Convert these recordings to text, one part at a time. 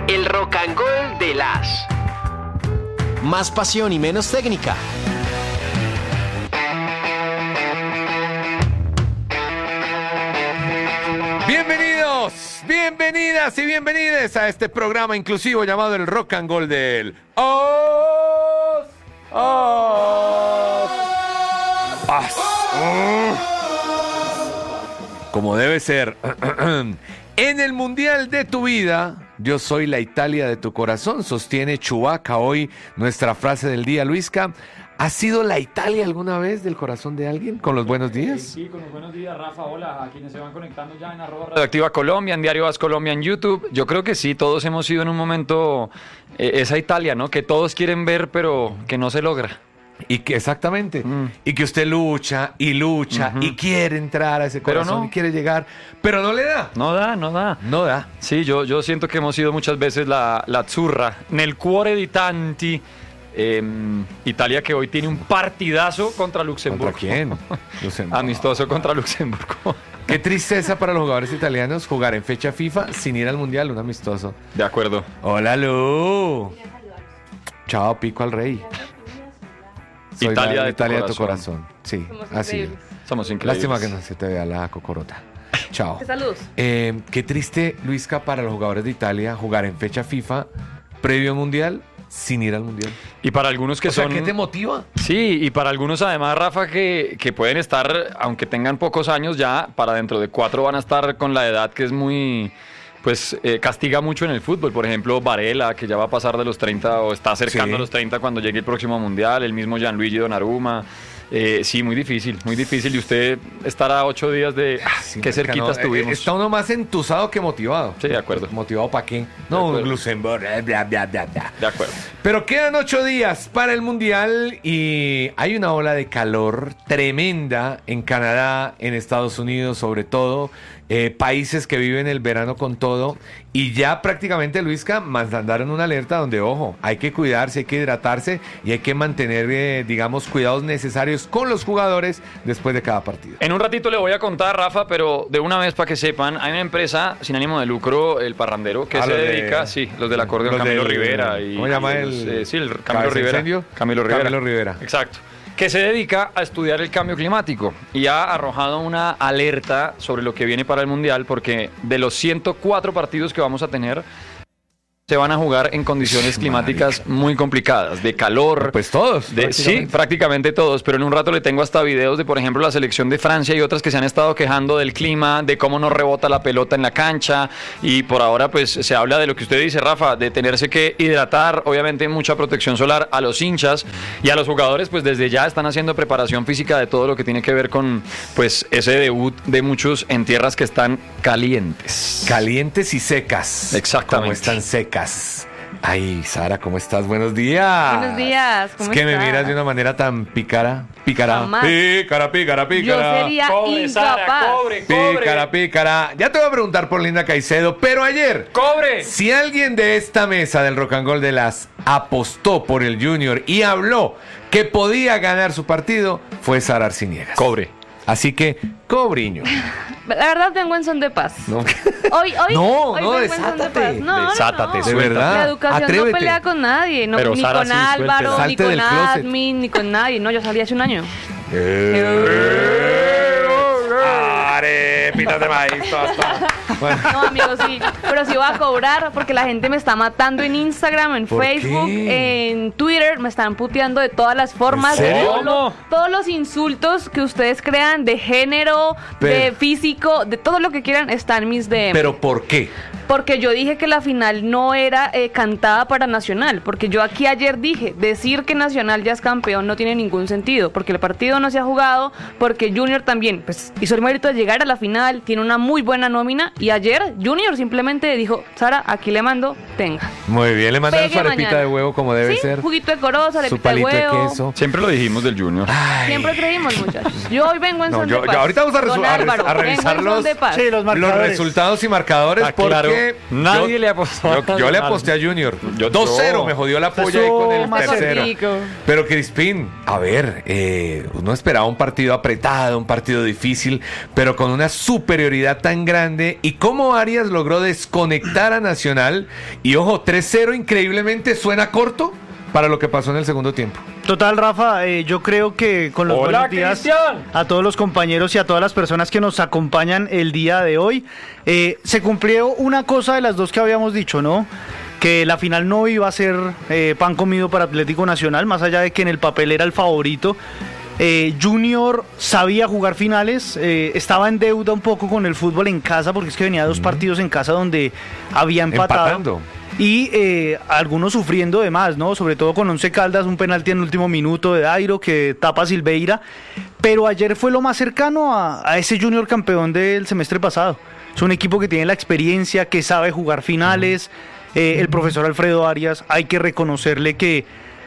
El Rock and Gold de las. Más pasión y menos técnica. Bienvenidos, bienvenidas y bienvenides a este programa inclusivo llamado el Rock and Gold del Os. Como debe ser. En el Mundial de tu vida, yo soy la Italia de tu corazón, sostiene Chewbacca hoy nuestra frase del día. Luisca, ¿has sido la Italia alguna vez del corazón de alguien? ¿Con los buenos días? Sí, con los buenos días, Rafa. Hola, a quienes se van conectando ya en @Radioactiva Colombia, en Diario As Colombia, en YouTube. Yo creo que sí, todos hemos sido en un momento esa Italia, ¿no? Que todos quieren ver, pero que no se logra. Y que exactamente, y que usted lucha y quiere entrar a ese corazón, pero no, y quiere llegar, pero no le da. No da. Sí, yo siento que hemos sido muchas veces la azzurra, nel cuore di tanti. Italia que hoy tiene un partidazo contra Luxemburgo. ¿Contra quién? Luxemburgo. Amistoso contra Luxemburgo. Qué tristeza para los jugadores italianos jugar en fecha FIFA sin ir al Mundial, un amistoso. De acuerdo. Hola, Lu. Chao, pico al rey. Soy Italia de tu corazón. Sí, así. Somos increíbles. Lástima que no se te vea la cocorota. Chao. Saludos. Qué triste, Luisca, para los jugadores de Italia jugar en fecha FIFA previo al Mundial sin ir al Mundial. Y para algunos que ¿qué te motiva? Sí, y para algunos además, Rafa, que pueden estar, aunque tengan pocos años ya, para dentro de 4 van a estar con la edad que es muy... pues castiga mucho en el fútbol. Por ejemplo, Varela, que ya va a pasar de los 30 o está acercando a los 30 cuando llegue el próximo Mundial, el mismo Gianluigi Donnarumma. Sí, muy difícil. Y usted estará 8 días de... qué cerquitas tuvimos. Está uno más entusado que motivado. Sí, de acuerdo. ¿Motivado para qué? No, un Luxemburgo, bla, bla, bla, bla. De acuerdo. Pero quedan 8 días para el Mundial y hay una ola de calor tremenda en Canadá, en Estados Unidos sobre todo, países que viven el verano con todo, y ya prácticamente, Luisca, mandaron una alerta donde, ojo, hay que cuidarse, hay que hidratarse y hay que mantener, digamos, cuidados necesarios con los jugadores después de cada partido. En un ratito le voy a contar, Rafa, pero de una vez para que sepan, hay una empresa sin ánimo de lucro, El Parrandero, que se dedica, los del acordeón, Camilo Rivera. ¿Cómo se llama el? El Camilo Rivera. Camilo Rivera. Exacto. Que se dedica a estudiar el cambio climático y ha arrojado una alerta sobre lo que viene para el Mundial, porque de los 104 partidos que vamos a tener, se van a jugar en condiciones climáticas muy complicadas, de calor. Pues todos. Sí, prácticamente todos, pero en un rato le tengo hasta videos de, por ejemplo, la selección de Francia y otras que se han estado quejando del clima, de cómo no rebota la pelota en la cancha, y por ahora pues se habla de lo que usted dice, Rafa, de tenerse que hidratar, obviamente mucha protección solar a los hinchas y a los jugadores, pues desde ya están haciendo preparación física de todo lo que tiene que ver con pues ese debut de muchos en tierras que están calientes. Calientes y secas. Exactamente. Como están secas. Ay, Sara, ¿cómo estás? Buenos días. Buenos días, ¿cómo estás? Es que me miras de una manera tan pícara. Jamás. Pícara. Yo sería cobre, incapaz. Sara, cobre. Pícara. Ya te voy a preguntar por Linda Caicedo, pero ayer, ¡cobre! si alguien de esta mesa del Rock and Roll de las apostó por el Junior y habló que podía ganar su partido, fue Sara Arciniegas. Cobre. Así que, cobriño. La verdad vengo en son de paz. No, Hoy no, vengo en son de paz. Desátate, de verdad. La educación Atrévete. no pelea con nadie, no, Pero ni Sara, con sí, Álvaro, suéltela. ni Salte con del closet. Admin, ni con nadie. No, yo salí hace un año. Arepitas de maíz. Bueno. No, amigos, sí. Pero sí voy a cobrar porque la gente me está matando en Instagram, en ¿Por Facebook, qué? en Twitter. Me están puteando de todas las formas. ¿En serio? Todos los insultos que ustedes crean de género, de físico, de todo lo que quieran, están en mis DM. ¿Pero por qué? Porque yo dije que la final no era cantada para Nacional, porque yo aquí ayer dije, decir que Nacional ya es campeón no tiene ningún sentido, porque el partido no se ha jugado, porque Junior también pues hizo el mérito de llegar a la final, tiene una muy buena nómina, y ayer Junior simplemente dijo, Sara, aquí le mando, tenga. Muy bien, le mandan Pegue su arepita mañana. de huevo como debe Sí, ser. juguito de corozo, Su arepita de palito de huevo. queso. Siempre lo dijimos del Junior. Siempre creímos, muchachos. Yo hoy vengo en No, son yo- de paz. ahorita vamos a Don Álvaro, a vengo en revisar son los- de paz. Sí, los Los marcadores. resultados y marcadores Ah, claro. porque Nadie le apostó. Yo le aposté a Junior. Yo- 2-0, me jodió la polla ahí con el más tercero. cortico. Pero Crispín, a ver, uno esperaba un partido apretado, un partido difícil, pero con una superioridad tan grande. ¿Y cómo Arias logró desconectar a Nacional? Y ojo, 3-0 increíblemente suena corto para lo que pasó en el segundo tiempo. Total, Rafa, yo creo que con los Hola, buenos días Cristian. a todos los compañeros y a todas las personas que nos acompañan el día de hoy, se cumplió una cosa de las dos que habíamos dicho, ¿no? Que la final no iba a ser pan comido para Atlético Nacional, más allá de que en el papel era el favorito. Junior sabía jugar finales, estaba en deuda un poco con el fútbol en casa, porque es que venía dos partidos en casa donde había empatado. Empatando. Y algunos sufriendo de más, ¿no? Sobre todo con Once Caldas, un penalti en el último minuto de Dairo que tapa Silveira. Pero ayer fue lo más cercano a ese Junior campeón del semestre pasado. Es un equipo que tiene la experiencia, que sabe jugar finales. El profesor Alfredo Arias, hay que reconocerle que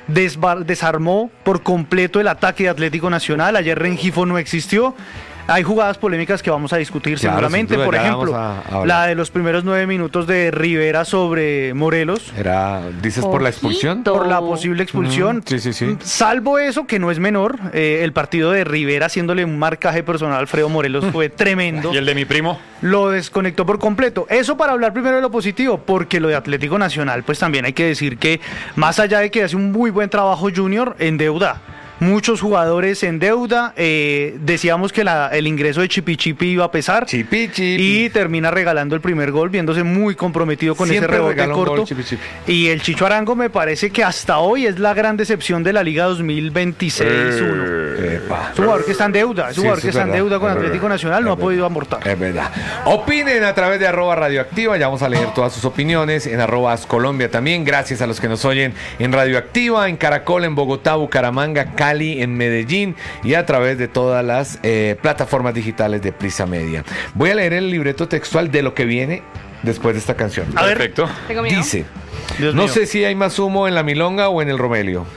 desarmó por completo el ataque de Atlético Nacional. Ayer Rengifo no existió. Hay jugadas polémicas que vamos a discutir Claro, seguramente. sin duda, Por ya ejemplo, vamos a hablar. la de los primeros 9 minutos de Rivera sobre Morelos. ¿Dices por la expulsión? Ojito. Por la posible expulsión. Sí. Salvo eso, que no es menor, el partido de Rivera haciéndole un marcaje personal a Alfredo Morelos fue tremendo. ¿Y el de mi primo? Lo desconectó por completo. Eso para hablar primero de lo positivo, porque lo de Atlético Nacional, pues también hay que decir que más allá de que hace un muy buen trabajo Junior, en deuda. Muchos jugadores en deuda. Decíamos que el ingreso de Chipi Chipi iba a pesar. Chipi. Y termina regalando el primer gol, viéndose muy comprometido con Siempre ese rebote regala un corto. gol, Chipi Chipi. Y el Chicho Arango me parece que hasta hoy es la gran decepción de la Liga 2026-1. Epa. Es un jugador que está en deuda, es un Sí, jugador eso que es está en verdad, deuda con es Atlético verdad, Nacional, no es ha podido verdad. amortar. Es verdad. Opinen a través de @radioactiva, ya vamos a leer todas sus opiniones, en @Colombia también, gracias a los que nos oyen en Radioactiva, en Caracol, en Bogotá, Bucaramanga, Cali, en Medellín y a través de todas las plataformas digitales de Prisa Media. Voy a leer el libreto textual de lo que viene después de esta canción. A ver. Perfecto. Tengo miedo. Dice, Dios no mío. sé si hay más humo en la milonga o en el Romelio.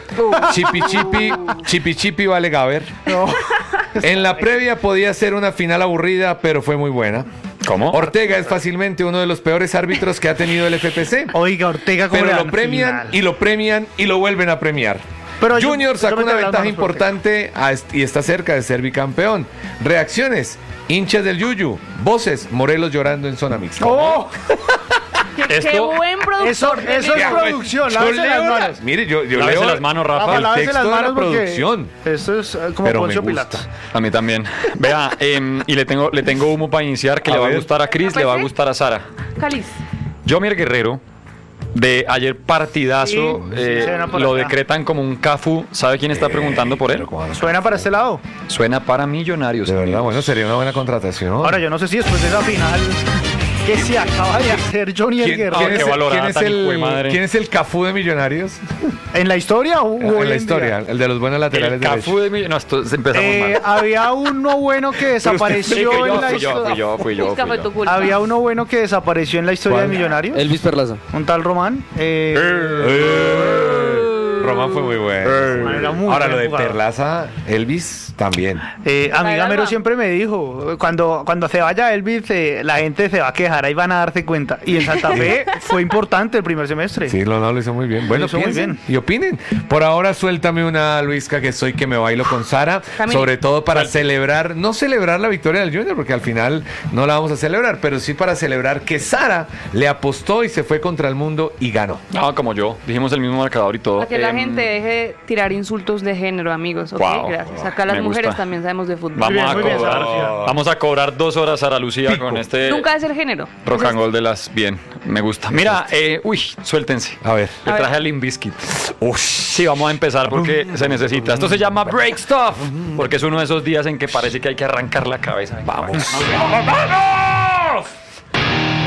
Chipi Chipi vale Gaber. En la previa podía ser una final aburrida, pero fue muy buena. ¿Cómo? Ortega es fácilmente uno de los peores árbitros que ha tenido el FPC. Oiga, Ortega, ¿cómo Pero le lo dan premian final? y lo premian y lo vuelven a premiar. Pero yo- Junior yo sacó me una quedé ventaja hablando por Ortega. importante y está cerca de ser bicampeón. Reacciones, hinchas del Yuyu, voces, Morelos llorando en zona mixta. ¡Oh! Qué Esto- buen productor. Eso es Ya, güey, producción, yo lávese leo las manos. Mire, yo Lávese leo las manos, Rafa. Rafa, el lávese texto las de la manos porque producción. Esto es como Pero me Poncio gusta. Pilatos. A mí también. Vea, y le tengo humo para iniciar que A le va a ver. gustar a Cris, le va a gustar a Sara. Cáliz. Jomier Guerrero, de ayer partidazo, Sí, se ven por lo acá. decretan como un Cafú. ¿Sabe quién está preguntando por él? ¿Suena para este lado? Suena para Millonarios. De verdad, amigos. bueno, sería una buena contratación. Ahora, yo no sé si después de esa final que se acaba de hacer Johnny ¿Quién, Guerrero. quién qué es, valorada quién es tan el, hijuemadre. ¿Quién es el Cafú de Millonarios? ¿En la historia o En hoy la en historia, día? el de los buenos laterales El derechos. Cafú de Millonarios. No, esto empezamos mal. Había uno bueno que desapareció en la historia. Fui yo. Nunca fue tu culpa. Había uno bueno que desapareció en la historia ¿Cuál? de Millonarios. Elvis Perlaza. Un tal Román. Román fue muy bueno. Era muy Ahora buen lo de jugador. Perlaza, Elvis también. Amiga Mero Alba. siempre me dijo, cuando se vaya Elvis, la gente se va a quejar, ahí van a darse cuenta. Y en Santa Fe fue importante el primer semestre. Sí, no, lo hizo muy bien. Bueno, hizo muy piensen bien. y opinen. Por ahora suéltame una, Luisca, que soy que me bailo con Sara. Camilo. Sobre todo para celebrar, no celebrar la victoria del Junior, porque al final no la vamos a celebrar, pero sí para celebrar que Sara le apostó y se fue contra el mundo y ganó. No, como yo. Dijimos el mismo marcador y todo. Para que la gente deje de tirar insultos de género, amigos. ¿Ok? Wow. Gracias. Acá las Me mujeres gusta. también sabemos de fútbol. Vamos, Muy bien, a muy bien, cobrar, Sara Lucía. vamos a cobrar 2 horas Sara Lucía con este Nunca es el género. rock and roll de las... Bien, me gusta. Mira, suéltense. A ver. Le A ver. traje a Limp Bizkit. Sí, vamos a empezar porque se necesita. Esto se llama Break Stuff, porque es uno de esos días en que parece que hay que arrancar la cabeza. Vamos.